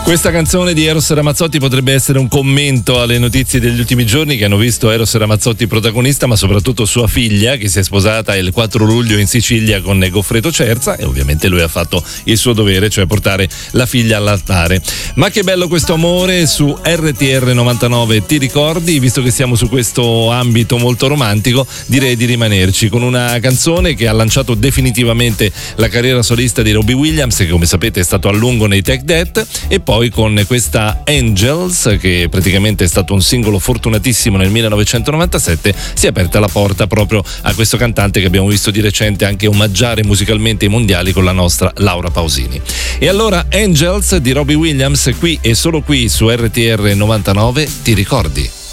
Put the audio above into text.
Questa canzone di Eros Ramazzotti potrebbe essere un commento alle notizie degli ultimi giorni che hanno visto Eros Ramazzotti protagonista, ma soprattutto sua figlia che si è sposata il 4 luglio in Sicilia con Goffredo Cerza, e ovviamente lui ha fatto il suo dovere, cioè portare la figlia all'altare. Ma che bello questo amore su RTR 99, ti ricordi? Visto che siamo su questo ambito molto romantico, direi di rimanerci con una canzone che ha lanciato definitivamente la carriera solista di Robbie Williams, che come sapete è stato a lungo nei Take That, e poi con questa Angels, che praticamente è stato un singolo fortunatissimo nel 1997, si è aperta la porta proprio a questo cantante che abbiamo visto di recente anche omaggiare musicalmente i mondiali con la nostra Laura Pausini. E allora Angels di Robbie Williams, qui e solo qui su RTR 99, ti ricordi?